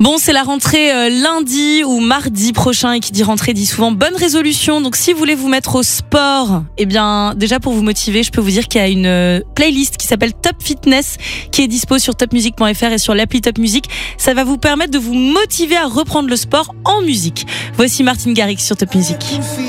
Bon, c'est la rentrée lundi ou mardi prochain, et qui dit rentrée dit souvent bonne résolution. Donc si vous voulez vous mettre au sport, eh bien déjà pour vous motiver, je peux vous dire qu'il y a une playlist qui s'appelle Top Fitness qui est dispo sur topmusic.fr et sur l'appli Top Music. Ça va vous permettre de vous motiver à reprendre le sport en musique. Voici Martin Garrix sur Top Music.